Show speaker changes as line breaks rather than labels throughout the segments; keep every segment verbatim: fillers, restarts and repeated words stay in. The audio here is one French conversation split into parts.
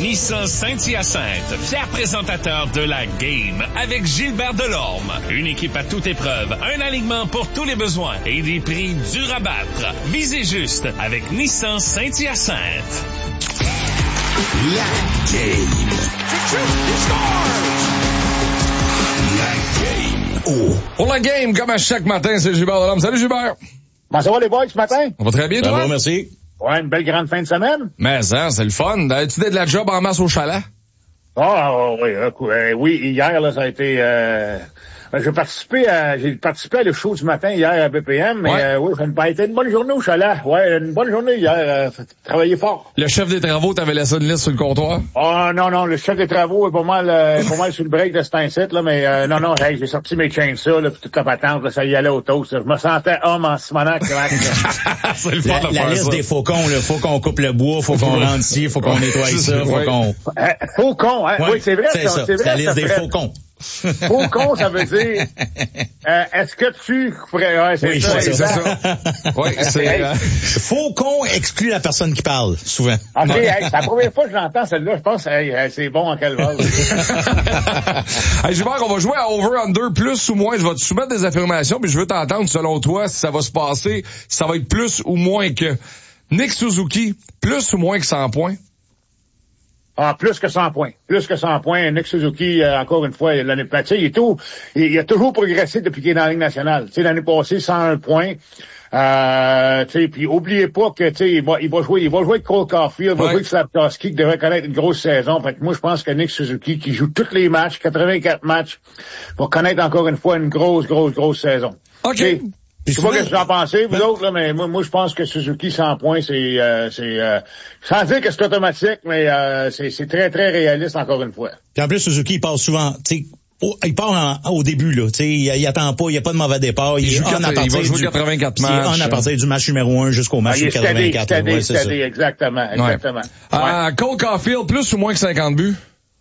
Nissan Saint-Hyacinthe, fier présentateur de la Game avec Gilbert Delorme. Une équipe à toute épreuve, un alignement pour tous les besoins et des prix durs à battre. Visez juste avec Nissan Saint-Hyacinthe.
La Game. La Game. Oh.
Pour la Game, comme à chaque matin, c'est Gilbert Delorme. Salut Gilbert.
Comment ça va les boys ce matin?
On va très bien,
Ça
toi?
va, merci.
Ouais, une belle grande fin de semaine.
Mais ça, c'est le fun. As-tu fait de la job en masse au chalet?
Ah oh, oui, euh, oui, hier là, ça a été. Euh, j'ai participé à, j'ai participé à le show du matin hier à B P M, mais
ouais.
euh, oui, ça a été une bonne journée au chalet. Ouais, une bonne journée hier. Euh, travaillé fort.
Le chef des travaux t'avait laissé une liste sur le comptoir?
Oh non non, le chef des travaux est pas mal, euh, pas mal sur le break de cet incite là, mais euh, non non, hey, j'ai sorti mes chainsaws là, puis toute la patente, là, ça y allait au toast. Là. Je me sentais homme en Simonac.
C'est le fun
La,
de
la
faire
liste
ça.
des faucons, là, faut qu'on coupe le bois, faut qu'on rentre ici, faut qu'on nettoie ça, faut
ouais.
qu'on...
Euh, faucon, hein?
Ouais,
Oui, c'est vrai.
c'est ça,
c'est
c'est
vrai.
la liste
ça
des
ferait-
faucons.
Faucon, ça veut dire, euh, est-ce que tu pourrais, ouais, c'est
Oui,
ça,
c'est
exact.
ça.
Oui, c'est... euh,
Faucon exclut la personne qui parle, souvent.
OK, hey, c'est la première fois que je l'entends, celle-là. Je pense, hey, hey, c'est bon en quelle vase.
Hey, Gilbert, on va jouer à over-under, plus ou moins. Je vais te soumettre des affirmations, puis je veux t'entendre, selon toi, si ça va se passer, si ça va être plus ou moins que... Nick Suzuki, plus ou moins que cent points?
Ah, plus que cent points. Plus que cent points. Nick Suzuki, euh, encore une fois, l'année passée, il est tout, il, il a toujours progressé depuis qu'il est dans la Ligue nationale. Tu sais, l'année passée, cent un points. Euh, tu sais, puis oubliez pas que, tu sais, il va, il va jouer, il va jouer avec Cole Caulfield, il va
ouais.
jouer avec Slafkovsky, qui devrait connaître une grosse saison. Fait que moi, je pense que Nick Suzuki, qui joue tous les matchs, quatre-vingt-quatre matchs, va connaître encore une fois une grosse, grosse, grosse saison.
OK.
T'sais, je sais pas
souvent-
ce que vous en pensez, vous autres, là, mais moi, moi, je pense que Suzuki, cent points, c'est, euh, c'est, euh, sans dire que c'est automatique, mais, euh, c'est, c'est très, très réaliste, encore une fois.
Puis en plus, Suzuki, il passe souvent, tu sais, au, il part en- au début, là, tu sais, il, il attend pas, il n'y a pas de mauvais départ, il,
Il joue
est on
quatre-
à partir
il va jouer
du,
quatre-vingt-quatre
il est
matchs.
on à partir du match numéro un jusqu'au
Ah,
match
il est steady,
quatre-vingt-quatre.
steady,
ouais, c'est ça.
steady, exactement, exactement.
Ouais.
Ouais.
Euh, Cole Caulfield, plus ou moins que cinquante buts?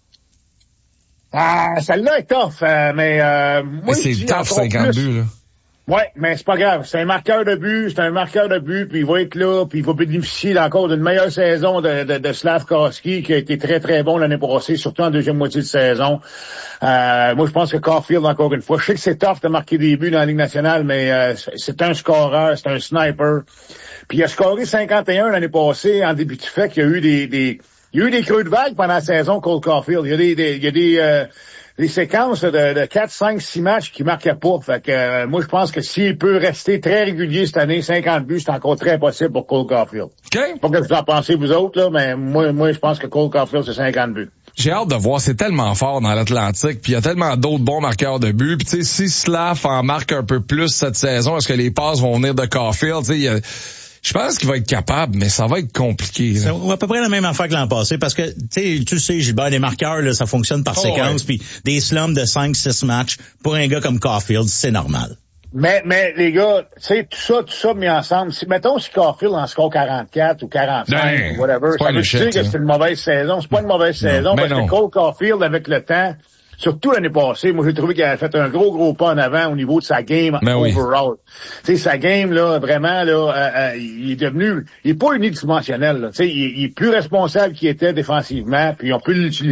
Ah, celle-là est tough, euh, mais, euh, moi,
Mais
je
c'est
dis
tough,
encore
cinquante
plus.
buts, là.
Ouais, mais c'est pas grave. C'est un marqueur de but, c'est un marqueur de but, puis il va être là, puis il va bénéficier encore d'une meilleure saison de, de, de Slafkovsky, qui a été très, très bon l'année passée, surtout en deuxième moitié de saison. Euh, moi, je pense que Caulfield, encore une fois, je sais que c'est tough de marquer des buts dans la Ligue nationale, mais euh, c'est un scoreur, c'est un sniper. Puis il a scoré cinquante et un l'année passée, en début de fait qu'il y a eu des, des il y a eu des creux de vague pendant la saison, Cole Caulfield. Il y a des, des il y a des euh, des séquences de, de quatre, cinq, six matchs qui marquaient pas. Fait que euh, moi, je pense que s'il peut rester très régulier cette année, cinquante buts, c'est encore très possible pour Cole Caulfield.
OK.
Pas que vous en pensez, vous autres, là, mais moi, moi, je pense que Cole Caulfield, c'est cinquante buts.
J'ai hâte de voir, c'est tellement fort dans l'Atlantique, puis il y a tellement d'autres bons marqueurs de buts. Puis tu sais, si Slav en marque un peu plus cette saison, est-ce que les passes vont venir de Caulfield? Tu sais, il y a... Je pense qu'il va être capable, mais ça va être compliqué. Là.
C'est à peu près la même affaire que l'an passé, parce que, tu sais, tu sais, Gilbert, les marqueurs, là, ça fonctionne par
Oh,
séquence,
ouais.
puis des slums de cinq six matchs, pour un gars comme Caulfield, c'est normal.
Mais, mais, les gars, tu sais, tout ça, tout ça mis ensemble, si, mettons, si Caulfield en score quarante-quatre ou quarante-cinq,
Ben,
ou whatever,
c'est pas
ça
un
veut
échec,
dire que
là.
c'est une mauvaise saison. C'est pas une mauvaise saison,
mais
parce
non.
que Cole Caulfield, avec le temps, surtout l'année passée, moi, j'ai trouvé qu'il avait fait un gros, gros pas en avant au niveau de sa game
Ben oui.
overall. Tu sais, sa game, là, vraiment, là, euh, euh, il est devenu, il est pas unidimensionnel, là. Tu sais, il, il est plus responsable qu'il était défensivement, puis on peut l'utiliser